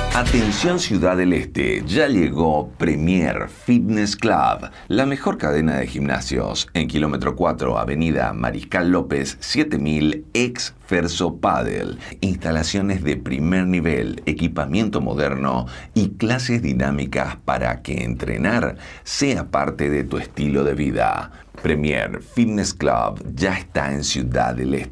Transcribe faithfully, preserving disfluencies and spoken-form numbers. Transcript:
Atención Ciudad del Este, ya llegó Premier Fitness Club, la mejor cadena de gimnasios en kilómetro cuatro, avenida Mariscal López siete mil, ex Ferso Padel. Instalaciones de primer nivel, equipamiento moderno y clases dinámicas para que entrenar sea parte de tu estilo de vida. Premier Fitness Club ya está en Ciudad del Este.